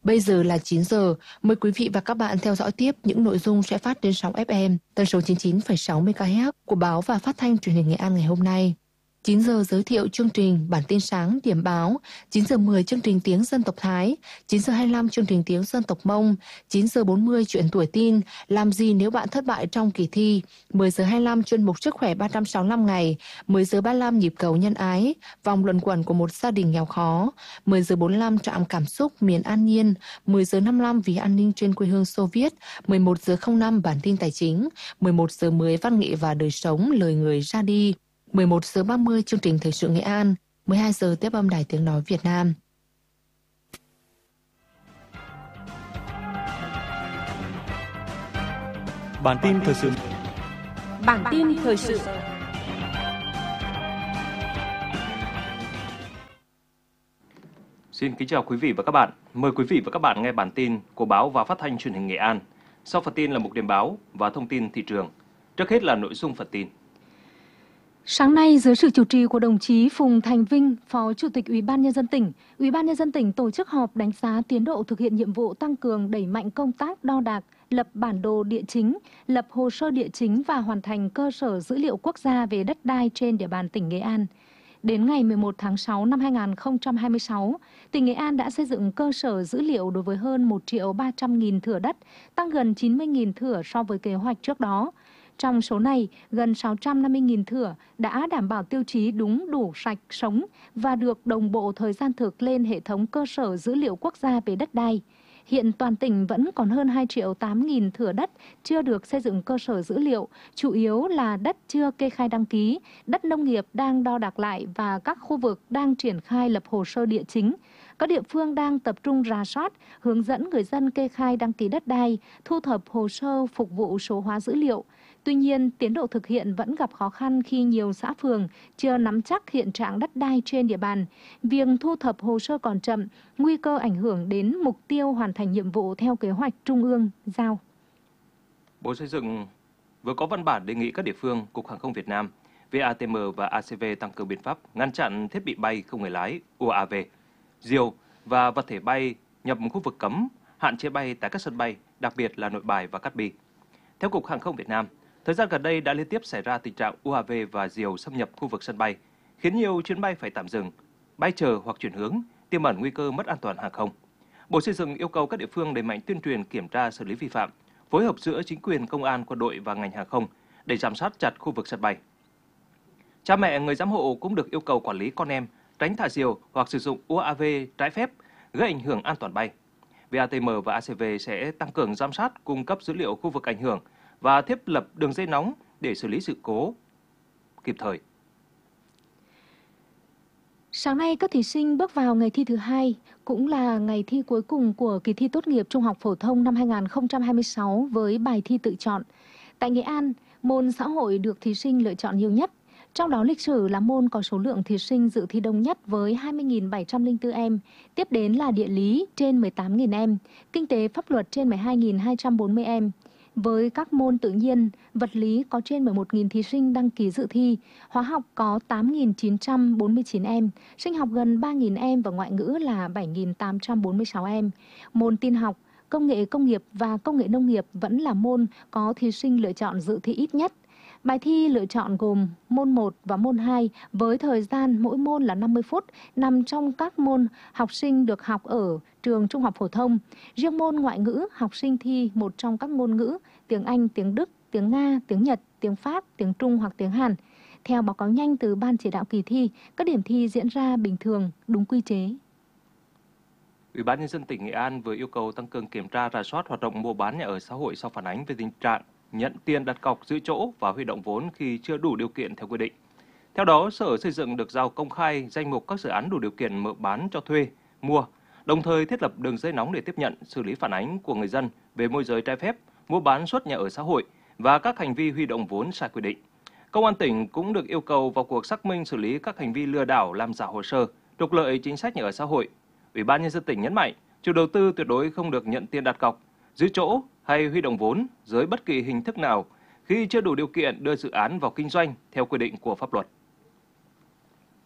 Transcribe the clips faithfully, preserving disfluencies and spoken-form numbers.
Bây giờ là chín giờ, mời quý vị và các bạn theo dõi tiếp những nội dung sẽ phát trên sóng ép em tần số chín mươi chín phẩy sáu mê ga héc của báo và phát thanh truyền hình Nghệ An ngày hôm nay. chín giờ giới thiệu chương trình bản tin sáng điểm báo, chín giờ mười chương trình tiếng dân tộc Thái, chín giờ hai mươi lăm chương trình tiếng dân tộc Mông, chín giờ bốn mươi chuyện tuổi tin, làm gì nếu bạn thất bại trong kỳ thi, mười giờ hai mươi lăm chuyên mục sức khỏe ba trăm sáu mươi lăm ngày, mười giờ ba mươi lăm nhịp cầu nhân ái, vòng luẩn quẩn của một gia đình nghèo khó, mười giờ bốn mươi lăm trạm cảm xúc miền An Nhiên, mười giờ năm mươi lăm vì an ninh trên quê hương Xô Viết, mười một giờ không năm bản tin tài chính, mười một giờ mười văn nghệ và đời sống lời người ra đi, mười một giờ ba mươi chương trình thời sự Nghệ An, mười hai giờ tiếp âm Đài Tiếng nói Việt Nam. Bản tin thời sự. Bản tin thời sự. Xin kính chào quý vị và các bạn. Mời quý vị và các bạn nghe bản tin của báo và phát thanh truyền hình Nghệ An. Sau phần tin là mục điểm báo và thông tin thị trường. Trước hết là nội dung phần tin. Sáng nay, dưới sự chủ trì của đồng chí Phùng Thành Vinh, Phó Chủ tịch Ủy ban Nhân dân tỉnh, Ủy ban Nhân dân tỉnh tổ chức họp đánh giá tiến độ thực hiện nhiệm vụ tăng cường đẩy mạnh công tác đo đạc, lập bản đồ địa chính, lập hồ sơ địa chính và hoàn thành cơ sở dữ liệu quốc gia về đất đai trên địa bàn tỉnh Nghệ An. Đến ngày mười một tháng sáu năm hai nghìn không trăm hai mươi sáu, tỉnh Nghệ An đã xây dựng cơ sở dữ liệu đối với hơn một triệu ba trăm nghìn thửa đất, tăng gần chín mươi nghìn thửa so với kế hoạch trước đó. Trong số này, gần sáu trăm năm mươi nghìn thửa đã đảm bảo tiêu chí đúng, đủ, sạch, sống và được đồng bộ thời gian thực lên hệ thống cơ sở dữ liệu quốc gia về đất đai. Hiện toàn tỉnh vẫn còn hơn hai triệu tám nghìn thửa đất chưa được xây dựng cơ sở dữ liệu, chủ yếu là đất chưa kê khai đăng ký, đất nông nghiệp đang đo đạc lại và các khu vực đang triển khai lập hồ sơ địa chính. Các địa phương đang tập trung rà soát, hướng dẫn người dân kê khai đăng ký đất đai, thu thập hồ sơ phục vụ số hóa dữ liệu. Tuy nhiên, tiến độ thực hiện vẫn gặp khó khăn khi nhiều xã phường chưa nắm chắc hiện trạng đất đai trên địa bàn. Việc thu thập hồ sơ còn chậm, nguy cơ ảnh hưởng đến mục tiêu hoàn thành nhiệm vụ theo kế hoạch Trung ương giao. Bộ Xây dựng vừa có văn bản đề nghị các địa phương, Cục Hàng không Việt Nam, vê a tê em và a xê vê tăng cường biện pháp ngăn chặn thiết bị bay không người lái u a vê, diều và vật thể bay nhập khu vực cấm, hạn chế bay tại các sân bay, đặc biệt là Nội Bài và Cát Bi. Theo Cục Hàng không Việt Nam, thời gian gần đây đã liên tiếp xảy ra tình trạng u a vê và diều xâm nhập khu vực sân bay, khiến nhiều chuyến bay phải tạm dừng, bay chờ hoặc chuyển hướng, tiềm ẩn nguy cơ mất an toàn hàng không. Bộ Xây dựng yêu cầu các địa phương đẩy mạnh tuyên truyền kiểm tra xử lý vi phạm, phối hợp giữa chính quyền, công an, quân đội và ngành hàng không để giám sát chặt khu vực sân bay. Cha mẹ, người giám hộ cũng được yêu cầu quản lý con em, tránh thả diều hoặc sử dụng u a vê trái phép gây ảnh hưởng an toàn bay. vê a tê em và a xê vê sẽ tăng cường giám sát, cung cấp dữ liệu khu vực ảnh hưởng và thiết lập đường dây nóng để xử lý sự cố kịp thời. Sáng nay, các thí sinh bước vào ngày thi thứ hai, cũng là ngày thi cuối cùng của kỳ thi tốt nghiệp trung học phổ thông năm hai nghìn không trăm hai mươi sáu với bài thi tự chọn. Tại Nghệ An, môn xã hội được thí sinh lựa chọn nhiều nhất. Trong đó lịch sử là môn có số lượng thí sinh dự thi đông nhất với hai mươi nghìn bảy trăm lẻ bốn em, tiếp đến là địa lý trên mười tám nghìn em, kinh tế pháp luật trên mười hai nghìn hai trăm bốn mươi em. Với các môn tự nhiên, vật lý có trên mười một nghìn thí sinh đăng ký dự thi, hóa học có tám nghìn chín trăm bốn mươi chín em, sinh học gần ba nghìn em và ngoại ngữ là bảy nghìn tám trăm bốn mươi sáu em. Môn tin học, công nghệ công nghiệp và công nghệ nông nghiệp vẫn là môn có thí sinh lựa chọn dự thi ít nhất. Bài thi lựa chọn gồm môn một và môn hai với thời gian mỗi môn là năm mươi phút, nằm trong các môn học sinh được học ở trường trung học phổ thông. Riêng môn ngoại ngữ, học sinh thi một trong các ngôn ngữ tiếng Anh, tiếng Đức, tiếng Nga, tiếng Nhật, tiếng Pháp, tiếng Trung hoặc tiếng Hàn. Theo báo cáo nhanh từ Ban chỉ đạo kỳ thi, các điểm thi diễn ra bình thường, đúng quy chế. Ủy ban Nhân dân tỉnh Nghệ An vừa yêu cầu tăng cường kiểm tra rà soát hoạt động mua bán nhà ở xã hội sau phản ánh về tình trạng nhận tiền đặt cọc giữ chỗ và huy động vốn khi chưa đủ điều kiện theo quy định. Theo đó, Sở Xây dựng được giao công khai danh mục các dự án đủ điều kiện mở bán cho thuê, mua, đồng thời thiết lập đường dây nóng để tiếp nhận, xử lý phản ánh của người dân về môi giới trái phép, mua bán suất nhà ở xã hội và các hành vi huy động vốn sai quy định. Công an tỉnh cũng được yêu cầu vào cuộc xác minh xử lý các hành vi lừa đảo làm giả hồ sơ, trục lợi chính sách nhà ở xã hội. Ủy ban Nhân dân tỉnh nhấn mạnh, chủ đầu tư tuyệt đối không được nhận tiền đặt cọc, giữ chỗ hay huy động vốn dưới bất kỳ hình thức nào khi chưa đủ điều kiện đưa dự án vào kinh doanh theo quy định của pháp luật.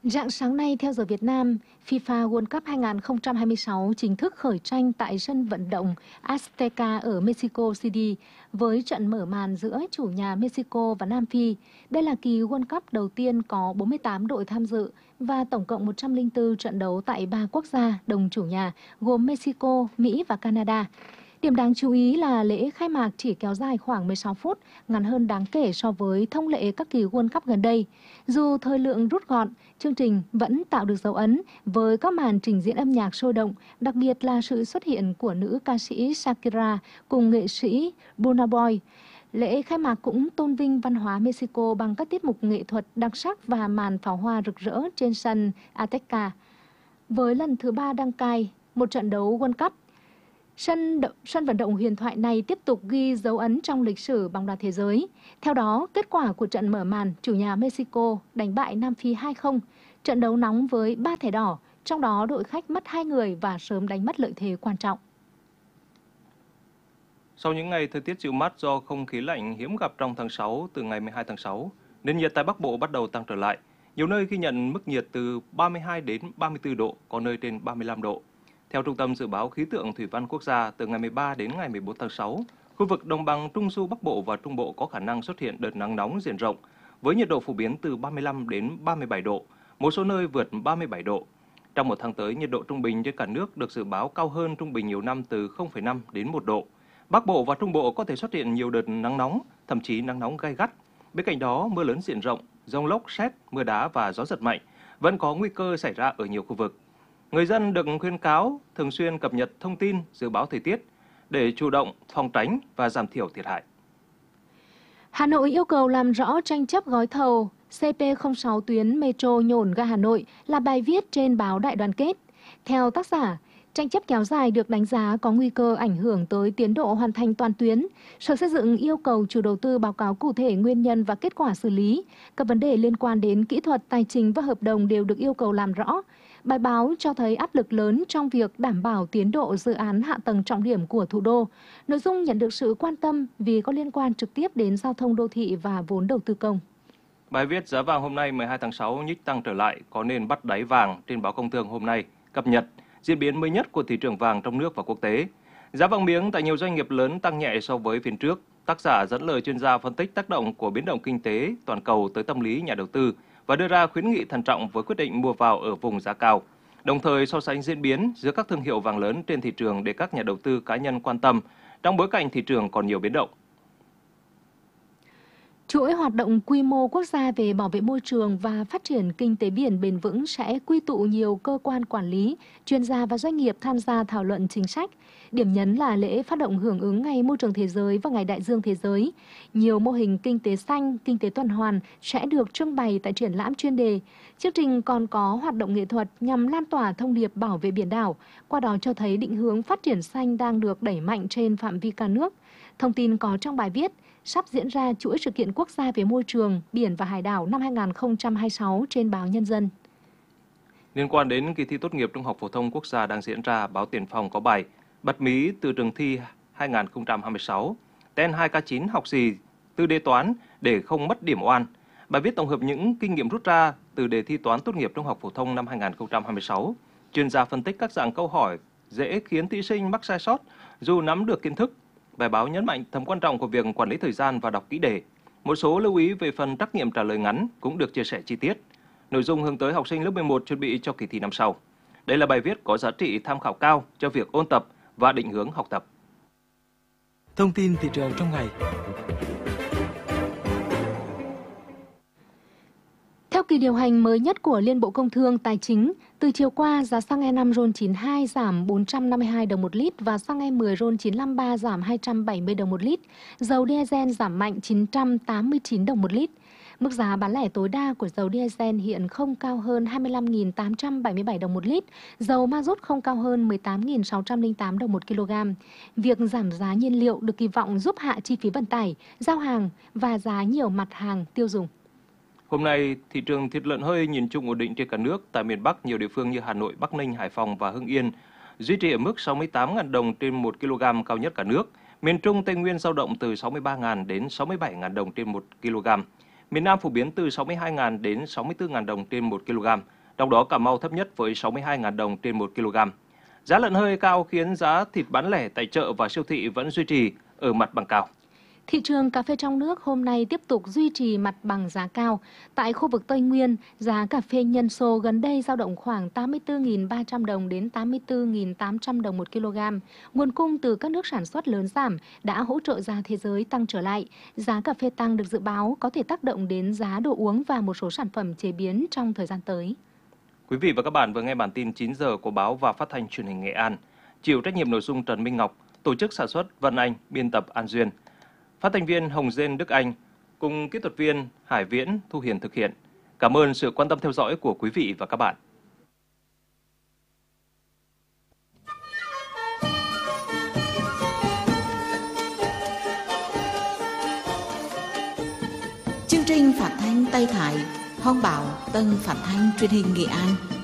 Rạng sáng nay theo giờ Việt Nam, FIFA World Cup hai không hai sáu chính thức khởi tranh tại sân vận động Azteca ở Mexico City với trận mở màn giữa chủ nhà Mexico và Nam Phi. Đây là kỳ World Cup đầu tiên có bốn mươi tám đội tham dự và tổng cộng một trăm lẻ bốn trận đấu tại ba quốc gia đồng chủ nhà gồm Mexico, Mỹ và Canada. Điểm đáng chú ý là lễ khai mạc chỉ kéo dài khoảng mười sáu phút, ngắn hơn đáng kể so với thông lệ các kỳ World Cup gần đây. Dù thời lượng rút gọn, chương trình vẫn tạo được dấu ấn với các màn trình diễn âm nhạc sôi động, đặc biệt là sự xuất hiện của nữ ca sĩ Shakira cùng nghệ sĩ Burna Boy. Lễ khai mạc cũng tôn vinh văn hóa Mexico bằng các tiết mục nghệ thuật đặc sắc và màn pháo hoa rực rỡ trên sân Azteca. Với lần thứ ba đăng cai một trận đấu World Cup, Sân, sân vận động huyền thoại này tiếp tục ghi dấu ấn trong lịch sử bóng đá thế giới. Theo đó, kết quả của trận mở màn, chủ nhà Mexico đánh bại Nam Phi hai không, trận đấu nóng với ba thẻ đỏ, trong đó đội khách mất hai người và sớm đánh mất lợi thế quan trọng. Sau những ngày thời tiết dịu mát do không khí lạnh hiếm gặp trong tháng sáu từ ngày mười hai tháng sáu, nền nhiệt tại Bắc Bộ bắt đầu tăng trở lại. Nhiều nơi ghi nhận mức nhiệt từ ba mươi hai đến ba mươi tư độ, có nơi trên ba mươi lăm độ. Theo Trung tâm Dự báo Khí tượng Thủy văn Quốc gia, từ ngày mười ba đến ngày mười bốn tháng sáu, khu vực đồng bằng Trung Du Bắc Bộ và Trung Bộ có khả năng xuất hiện đợt nắng nóng diện rộng, với nhiệt độ phổ biến từ ba mươi lăm đến ba mươi bảy độ, một số nơi vượt ba mươi bảy độ. Trong một tháng tới, nhiệt độ trung bình trên cả nước được dự báo cao hơn trung bình nhiều năm từ không phẩy năm đến một độ. Bắc Bộ và Trung Bộ có thể xuất hiện nhiều đợt nắng nóng, thậm chí nắng nóng gay gắt. Bên cạnh đó, mưa lớn diện rộng, dông lốc, sét, mưa đá và gió giật mạnh vẫn có nguy cơ xảy ra ở nhiều khu vực. Người dân được khuyên cáo thường xuyên cập nhật thông tin dự báo thời tiết để chủ động phòng tránh và giảm thiểu thiệt hại. Hà Nội yêu cầu làm rõ tranh chấp gói thầu C P không sáu tuyến Metro Nhổn ga Hà Nội là bài viết trên báo Đại Đoàn Kết. Theo tác giả, tranh chấp kéo dài được đánh giá có nguy cơ ảnh hưởng tới tiến độ hoàn thành toàn tuyến. Sở Xây dựng yêu cầu chủ đầu tư báo cáo cụ thể nguyên nhân và kết quả xử lý. Các vấn đề liên quan đến kỹ thuật, tài chính và hợp đồng đều được yêu cầu làm rõ. Bài báo cho thấy áp lực lớn trong việc đảm bảo tiến độ dự án hạ tầng trọng điểm của thủ đô. Nội dung nhận được sự quan tâm vì có liên quan trực tiếp đến giao thông đô thị và vốn đầu tư công. Bài viết giá vàng hôm nay mười hai tháng sáu nhích tăng trở lại, có nên bắt đáy vàng trên báo Công Thương hôm nay cập nhật diễn biến mới nhất của thị trường vàng trong nước và quốc tế. Giá vàng miếng tại nhiều doanh nghiệp lớn tăng nhẹ so với phiên trước. Tác giả dẫn lời chuyên gia phân tích tác động của biến động kinh tế toàn cầu tới tâm lý nhà đầu tư và đưa ra khuyến nghị thận trọng với quyết định mua vào ở vùng giá cao. Đồng thời so sánh diễn biến giữa các thương hiệu vàng lớn trên thị trường để các nhà đầu tư cá nhân quan tâm trong bối cảnh thị trường còn nhiều biến động. Chuỗi hoạt động quy mô quốc gia về bảo vệ môi trường và phát triển kinh tế biển bền vững sẽ quy tụ nhiều cơ quan quản lý, chuyên gia và doanh nghiệp tham gia thảo luận chính sách. Điểm nhấn là lễ phát động hưởng ứng Ngày Môi trường Thế giới và Ngày Đại dương Thế giới. Nhiều mô hình kinh tế xanh, kinh tế tuần hoàn sẽ được trưng bày tại triển lãm chuyên đề. Chương trình còn có hoạt động nghệ thuật nhằm lan tỏa thông điệp bảo vệ biển đảo, qua đó cho thấy định hướng phát triển xanh đang được đẩy mạnh trên phạm vi cả nước. Thông tin có trong bài viết sắp diễn ra chuỗi sự kiện quốc gia về môi trường, biển và hải đảo năm hai không hai sáu trên báo Nhân dân. Liên quan đến kỳ thi tốt nghiệp Trung học phổ thông quốc gia đang diễn ra, báo Tiền Phong có bài bật mí từ trường thi hai không hai sáu, ten hai k chín học gì từ đề toán để không mất điểm oan. Bài viết tổng hợp những kinh nghiệm rút ra từ đề thi toán tốt nghiệp Trung học phổ thông năm hai không hai sáu. Chuyên gia phân tích các dạng câu hỏi dễ khiến thí sinh mắc sai sót dù nắm được kiến thức. Bài báo nhấn mạnh tầm quan trọng của việc quản lý thời gian và đọc kỹ đề. Một số lưu ý về phần trắc nghiệm trả lời ngắn cũng được chia sẻ chi tiết. Nội dung hướng tới học sinh lớp mười một chuẩn bị cho kỳ thi năm sau. Đây là bài viết có giá trị tham khảo cao cho việc ôn tập và định hướng học tập. Thông tin thị trường trong ngày. Theo kỳ điều hành mới nhất của Liên Bộ Công Thương Tài chính, từ chiều qua, giá xăng E năm RON chín mươi hai giảm bốn trăm năm mươi hai đồng một lít và xăng E mười RON chín năm ba giảm hai trăm bảy mươi đồng một lít. Dầu diesel giảm mạnh chín trăm tám mươi chín đồng một lít. Mức giá bán lẻ tối đa của dầu diesel hiện không cao hơn hai mươi lăm nghìn tám trăm bảy mươi bảy đồng một lít, dầu ma rút không cao hơn mười tám nghìn sáu trăm lẻ tám đồng một kg. Việc giảm giá nhiên liệu được kỳ vọng giúp hạ chi phí vận tải, giao hàng và giá nhiều mặt hàng tiêu dùng. Hôm nay, thị trường thịt lợn hơi nhìn chung ổn định trên cả nước. Tại miền Bắc, nhiều địa phương như Hà Nội, Bắc Ninh, Hải Phòng và Hưng Yên duy trì ở mức sáu mươi tám nghìn đồng trên một kg cao nhất cả nước. Miền Trung, Tây Nguyên dao động từ sáu mươi ba nghìn đến sáu mươi bảy nghìn đồng trên một kg. Miền Nam phổ biến từ sáu mươi hai nghìn đến sáu mươi tư nghìn đồng trên một kg, trong đó Cà Mau thấp nhất với sáu mươi hai nghìn đồng trên một kg. Giá lợn hơi cao khiến giá thịt bán lẻ tại chợ và siêu thị vẫn duy trì ở mặt bằng cao. Thị trường cà phê trong nước hôm nay tiếp tục duy trì mặt bằng giá cao. Tại khu vực Tây Nguyên, giá cà phê nhân sô gần đây dao động khoảng tám mươi tư nghìn ba trăm đồng đến tám mươi tư nghìn tám trăm đồng một kg. Nguồn cung từ các nước sản xuất lớn giảm đã hỗ trợ giá thế giới tăng trở lại. Giá cà phê tăng được dự báo có thể tác động đến giá đồ uống và một số sản phẩm chế biến trong thời gian tới. Quý vị và các bạn vừa nghe bản tin chín giờ của Báo và Phát thanh Truyền hình Nghệ An. Chịu trách nhiệm nội dung Trần Minh Ngọc, tổ chức sản xuất Vân Anh, biên tập An Duyên. Phát thanh viên Hồng Dên Đức Anh cùng kỹ thuật viên Hải Viễn Thu Hiền thực hiện. Cảm ơn sự quan tâm theo dõi của quý vị và các bạn. Chương trình phát thanh Tây Thái, Hòn Bảo, Tân Phát thanh Truyền hình Nghệ An.